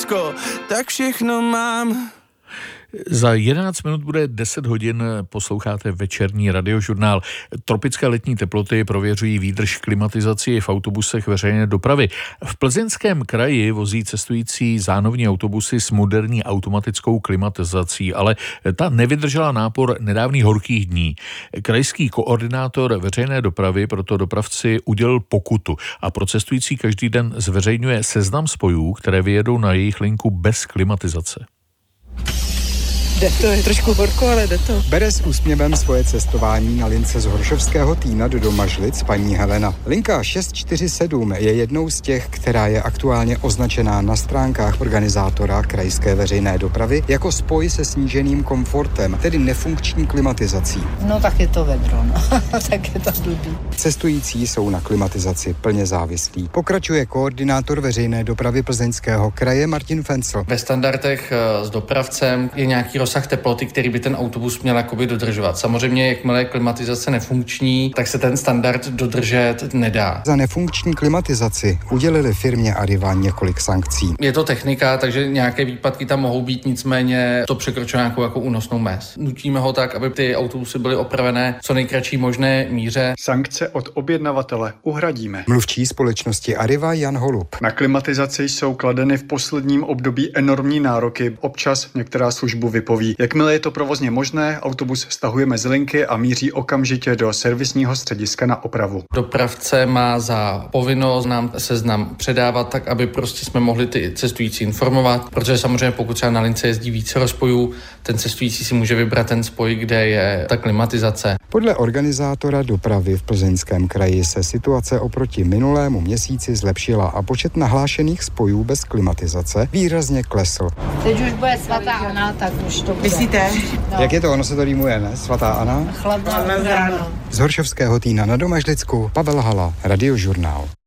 Česko, tak všechno mám. Za 11 minut bude 10 hodin, posloucháte večerní radiožurnál. Tropické letní teploty prověřují výdrž klimatizací v autobusech veřejné dopravy. V Plzeňském kraji vozí cestující zánovní autobusy s moderní automatickou klimatizací, ale ta nevydržela nápor nedávných horkých dní. Krajský koordinátor veřejné dopravy proto dopravci udělil pokutu a pro cestující každý den zveřejňuje seznam spojů, které vyjedou na jejich linku bez klimatizace. Jde to, je trošku horko, ale jde to. Bere s úsměvem svoje cestování na lince z Horšovského Týna do Domažlic paní Helena. Linka 647 je jednou z těch, která je aktuálně označená na stránkách organizátora krajské veřejné dopravy jako spoj se sníženým komfortem, tedy nefunkční klimatizací. No tak je to vedro, no. Tak je to blbý. Cestující jsou na klimatizaci plně závislí. Pokračuje koordinátor veřejné dopravy Plzeňského kraje Martin Fencl. Ve standardech s dopravcem je nějaký rozsah teploty, který by ten autobus měl jakoby dodržovat. Samozřejmě, jakmile je klimatizace nefunkční, tak se ten standard dodržet nedá. Za nefunkční klimatizaci udělili firmě Arriva několik sankcí. Je to technika, takže nějaké výpadky tam mohou být, nicméně to překročuje nějakou jako únosnou mez. Nutíme ho tak, aby ty autobusy byly opravené co nejkratší možné míře. Sankce od objednavatele uhradíme. Mluvčí společnosti Arriva Jan Holub. Na klimatizaci jsou kladeny v posledním období enormní nároky. Občas některá službu vypoví. Jakmile je to provozně možné, autobus stahujeme z linky a míří okamžitě do servisního střediska na opravu. Dopravce má za povinnost nám seznam předávat tak, aby prostě jsme mohli ty cestující informovat, protože samozřejmě pokud třeba na lince jezdí více rozpojů, ten cestující si může vybrat ten spoj, kde je ta klimatizace. Podle organizátora dopravy v Plzeňském kraji se situace oproti minulému měsíci zlepšila a počet nahlášených spojů bez klimatizace výrazně klesl. Teď už bude svatá Anna, tak už to bude. Myslíte? No. Jak je to? Ono se to rýmuje, ne? Svatá Anna? Chladná ráno. Z Horšovského Týna na Domažlicku Pavel Hala, Radiožurnál.